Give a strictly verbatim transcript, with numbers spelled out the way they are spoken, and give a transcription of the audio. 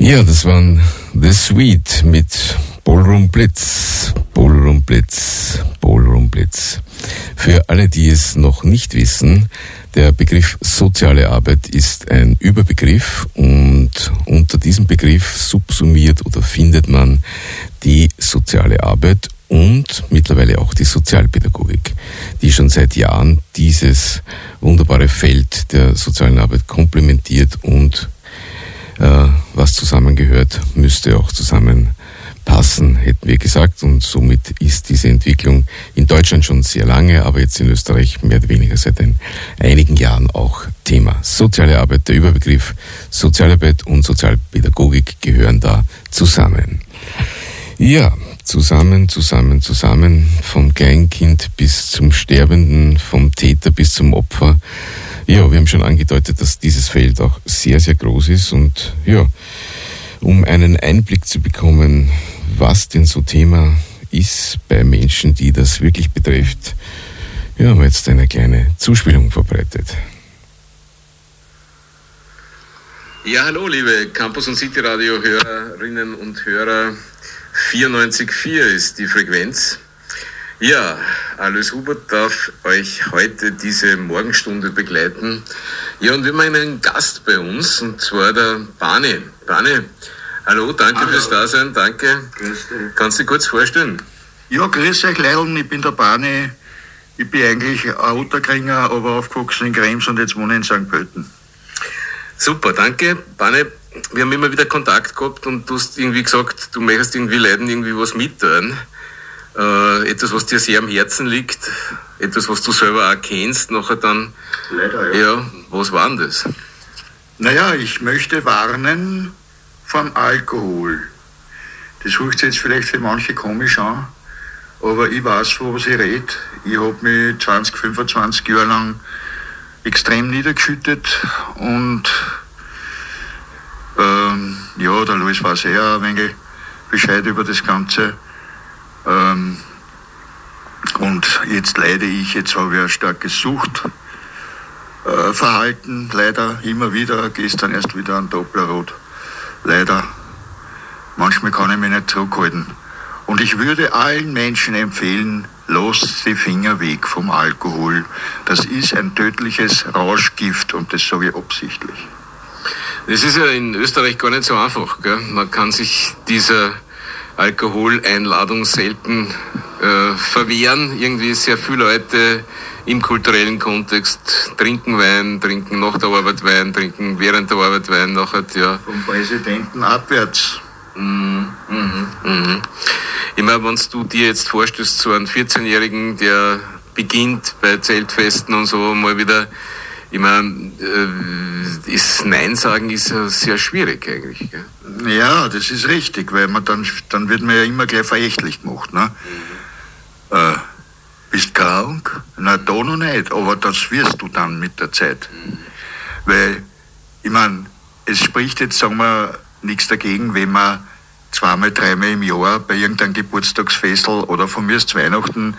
Ja, das waren The Sweet mit Ballroom Blitz, Ballroom Blitz, Ballroom Blitz. Für alle, die es noch nicht wissen, der Begriff soziale Arbeit ist ein Überbegriff und unter diesem Begriff subsumiert oder findet man die soziale Arbeit und mittlerweile auch die Sozialpädagogik, die schon seit Jahren dieses wunderbare Feld der sozialen Arbeit komplementiert und äh, was zusammengehört, müsste auch zusammenpassen, hätten wir gesagt. Und somit ist diese Entwicklung in Deutschland schon sehr lange, aber jetzt in Österreich mehr oder weniger seit ein, einigen Jahren auch Thema. Soziale Arbeit, der Überbegriff Sozialarbeit und Sozialpädagogik gehören da zusammen. Ja, zusammen, zusammen, zusammen, vom Kleinkind bis zum Sterbenden, vom Täter bis zum Opfer. Ja, wir haben schon angedeutet, dass dieses Feld auch sehr, sehr groß ist und ja, um einen Einblick zu bekommen, was denn so Thema ist bei Menschen, die das wirklich betrifft, ja, haben wir jetzt eine kleine Zuspielung vorbereitet. Ja, hallo liebe Campus- und City-Radio-Hörerinnen und Hörer. vierundneunzig Komma vier ist die Frequenz. Ja, Alois Hubert darf euch heute diese Morgenstunde begleiten. Ja, und wir haben einen Gast bei uns, und zwar der Bani. Bani, hallo, danke hallo. Fürs Dasein, danke. Grüß dich. Kannst du dich kurz vorstellen? Ja, grüß euch Leideln, ich bin der Bani. Ich bin eigentlich ein Otterkringer, aber aufgewachsen in Krems und jetzt wohne ich in Sankt Pölten. Super, danke. Bani, wir haben immer wieder Kontakt gehabt und du hast irgendwie gesagt, du möchtest irgendwie Leuten irgendwie was mitteilen. Äh, etwas, was dir sehr am Herzen liegt, etwas, was du selber auch kennst, nachher dann... Leider, ja. Ja, was war denn das? Naja, ich möchte warnen vom Alkohol. Das hört sich jetzt vielleicht für manche komisch an, aber ich weiß, von was ich rede. Ich habe mich zwanzig, fünfundzwanzig Jahre lang extrem niedergeschüttet und ähm, ja, der Louis weiß eher ein wenig Bescheid über das Ganze. Ähm, und jetzt leide ich, jetzt habe ich ein starkes Suchtverhalten, äh, leider immer wieder, gestern erst wieder ein Dopplerrot, leider. Manchmal kann ich mich nicht zurückhalten. Und ich würde allen Menschen empfehlen, lasst die Finger weg vom Alkohol. Das ist ein tödliches Rauschgift und das sage ich absichtlich. Das ist ja in Österreich gar nicht so einfach, gell? Man kann sich dieser Alkoholeinladung selten äh, verwehren. Irgendwie sehr viele Leute im kulturellen Kontext trinken Wein, trinken nach der Arbeit Wein, trinken während der Arbeit Wein, nachher, ja. Vom Präsidenten abwärts. Mhm, mhm, mhm. Ich meine, wenn du dir jetzt vorstellst, so einen vierzehnjährigen, der beginnt bei Zeltfesten und so mal wieder, ich meine, äh, ist Nein sagen ist ja sehr schwierig eigentlich, gell? Ja, das ist richtig, weil man dann, dann wird man ja immer gleich verächtlich gemacht, ne? Mhm. Äh, bist krank? Na, da noch nicht, aber das wirst du dann mit der Zeit. Mhm. Weil, ich meine, es spricht jetzt, sagen wir, nichts dagegen, wenn man zweimal, dreimal im Jahr bei irgendeinem Geburtstagsfestel oder von mir ist Weihnachten